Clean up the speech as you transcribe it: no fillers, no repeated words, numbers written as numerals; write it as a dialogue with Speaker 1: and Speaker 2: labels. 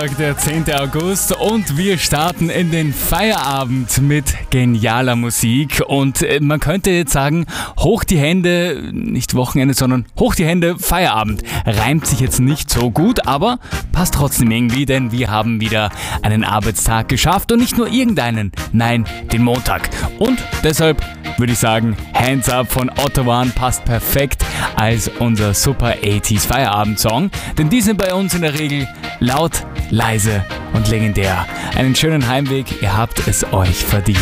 Speaker 1: Der 10. August und wir starten in den Feierabend mit genialer Musik und man könnte jetzt sagen, hoch die Hände, nicht Wochenende, sondern hoch die Hände, Feierabend. Reimt sich jetzt nicht so gut, aber passt trotzdem irgendwie, denn wir haben wieder einen Arbeitstag geschafft und nicht nur irgendeinen, nein, den Montag. Und deshalb würde ich sagen, Hands Up von Otto One passt perfekt als unser super 80s Feierabend-Song, denn die sind bei uns in der Regel laut, leise und legendär. Einen schönen Heimweg, ihr habt es euch verdient.